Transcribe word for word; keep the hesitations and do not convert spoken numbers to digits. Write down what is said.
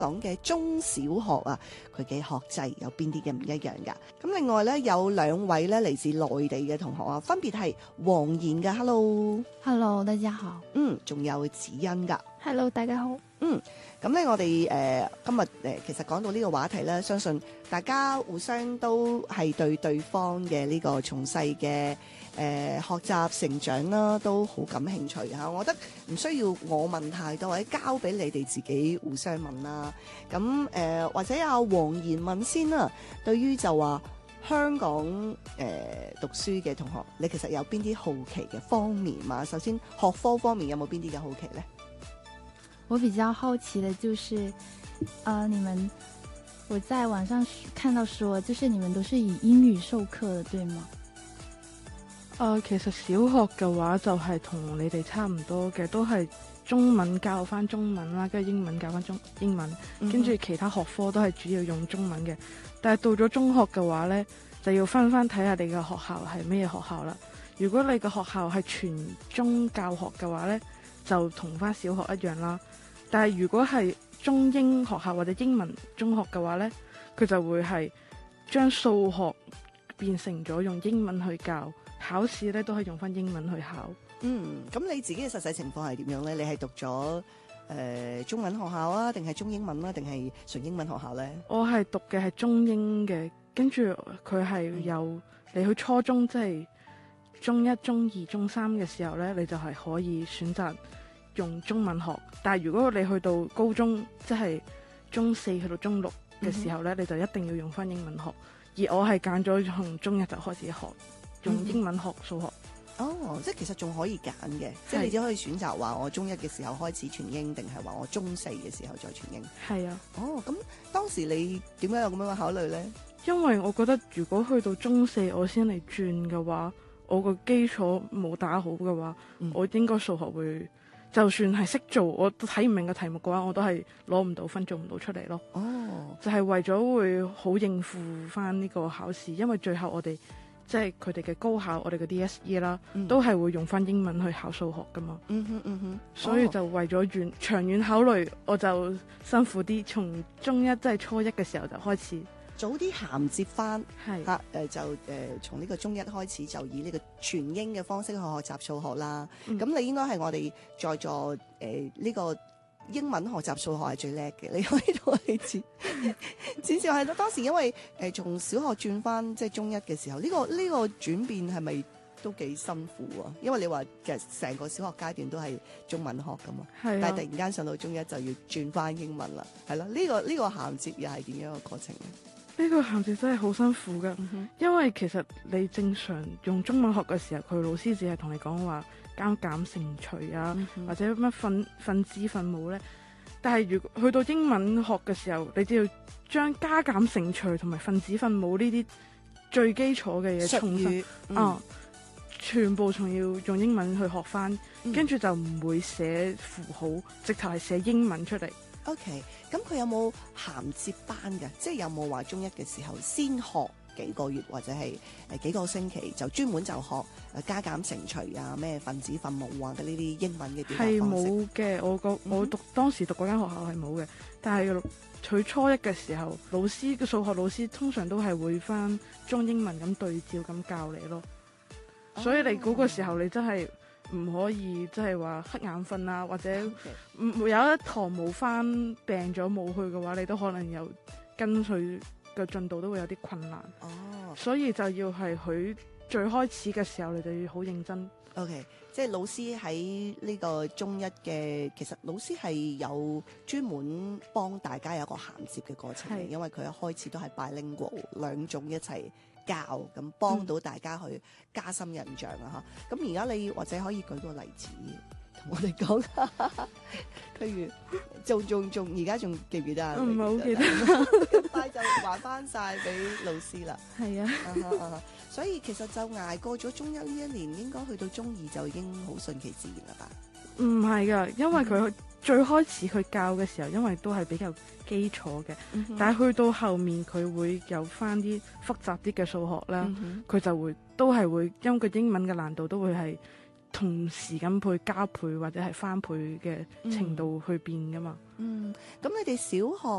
講嘅中小學啊，佢嘅學制有邊啲嘅唔一樣噶？咁另外咧有兩位咧嚟自內地嘅同學啊，分別係黃妍嘅 ，hello，hello， 大家好， 嗯，仲有子欣噶 ，hello， 大家好， 嗯，咁咧我哋誒、呃、今日誒、呃、其實講到呢個話題咧，相信大家互相都係對對方嘅呢個從細嘅誒學習成長啦，都好感興趣嚇。我覺得唔需要我問太多，或者交俾你哋自己互相問啦。咁誒、呃、或者阿黃妍問先啦，對於就話香港誒、呃、讀書嘅同學，你其實有邊啲好奇嘅方面嘛？首先學科方面有冇邊啲嘅好奇咧？ 我比較好奇的就是呃你們我在網上看到說就是你們都是以英語授課的對嗎？ 誒、呃，其實小學嘅話就係同你哋差唔多嘅，都係中文教翻中文啦，跟住英文教翻中英文，跟住、嗯、其他學科都係主要用中文嘅。但係到咗中學嘅話呢，就要分翻睇下你嘅學校係咩學校啦。如果你嘅學校係全中教學嘅話呢，就同翻小學一樣啦。但係如果係中英學校或者英文中學嘅話呢，佢就會係將數學變成咗用英文去教，考試咧都係用翻英文去考。 嗯，咁你自己嘅實際情況係點樣呢？你係讀咗誒、呃、中文學校啊，定係中英文啊，定係純英文學校呢？ 我係讀嘅係中英嘅，跟住佢係有、嗯、你去初中即係、就是、中一、中二、中三嘅時候呢，你就係可以選擇用中文學，但係如果你去到高中，即係中四去到中六嘅時候呢，嗯、你就一定要用翻英文學。而我係揀咗從中一就開始學用英文學數學。 哦，即係其實仲可以揀嘅， 是即係你只可以選擇話我中一嘅時候開始全英，定係話我中四嘅時候再全英。 係啊。 哦，咁當時你點解有咁樣嘅考慮呢？ 因為我覺得如果去到中四我先嚟轉嘅話，我個基礎冇打好嘅話，嗯、我應該數學會。就算係識做，我都睇唔明嘅題目嘅話，我都係攞唔到分，做唔到出嚟咯。哦，就係為咗會好應付翻呢個考試，因為最後我哋即係佢哋嘅高考，我哋嘅 D S E 啦，嗯、都係會用翻英文去考數學噶嘛。嗯哼嗯哼，所以就為咗遠長遠考慮，我就辛苦啲，從中一即係、就是、初一嘅時候就開始。 早啲銜接翻， 係嚇誒就誒、呃、從呢個中一開始就以呢個全英嘅方式去學習數學啦。咁、嗯、你應該係我哋在座誒呢、呃這個英文學習數學係最叻嘅，你可以同我哋知。至少係咯，當時因為誒、呃、從小學轉翻即係中一嘅時候，呢、這個呢、這個轉變係咪都幾辛苦啊？因為你話其實成個小學階段都係中文學噶嘛， 係啊、 但係突然間上到中一就要轉翻英文啦，係咯？呢、這個呢、這個銜接又係點樣嘅過程咧？ 呢個銜接真係好辛苦噶，嗯、哼因為其實你正常用中文學嘅時候，佢老師只係同你講話加減乘除啊，嗯、哼或者乜分分子分母咧。但係如果去到英文學嘅時候，你就要將加減乘除同埋分子分母呢啲最基礎嘅嘢重新啊，全部仲要用英文去學翻，跟住、嗯、就唔會寫符號，直頭係寫英文出嚟。 OK，咁佢有冇銜接班嘅？即係有冇話中一嘅時候先學幾個月或者係誒幾個星期，就專門就學誒加減乘除啊、咩分子分母啊嘅呢啲英文嘅表達方式？係冇嘅，我個我讀、嗯、當時讀嗰間學校係冇嘅。但係佢初一嘅時候，老師嘅數學老師通常都係會翻中英文咁對照咁教你咯。哦、所以你嗰個時候你真係唔可以即係話瞌眼瞓啊，或者唔 Okay. 有一堂冇翻病咗冇去嘅話，你都可能有跟佢嘅進度都會有啲困難。哦，oh. 所以就要係佢最開始嘅時候，你就要好認真。 OK，即係老師喺呢個中一嘅，其實老師係有專門幫大家有一個銜接嘅過程，是因為佢一開始都係 bilingual 兩種一齊教，咁幫到大家去加深印象啊！嚇、嗯，咁而家你或者可以舉個例子同我哋講，譬如仲仲仲而家仲記唔記得啊？ 唔係好記得， 咁快就還翻晒俾老師啦。係啊，啊啊所以其實就捱過咗中一呢一年，應該去到中二就已經好順其自然啦吧？ 唔係㗎，因為佢最開始佢教嘅時候，因為都係比較基礎嘅，嗯、哼但係去到後面佢會有翻啲複雜啲嘅數學啦，佢、嗯、哼就會都係會因為個英文嘅難度都會係同時咁配加倍或者係翻倍嘅程度去變㗎嘛。嗯嗯，咁你哋小學